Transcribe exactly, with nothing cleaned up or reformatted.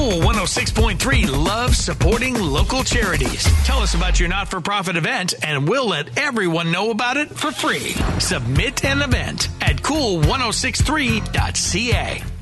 Cool one oh six point three loves supporting local charities. Tell us about your not-for-profit event, and we'll let everyone know about it for free. Submit an event at cool ten sixty-three dot c a.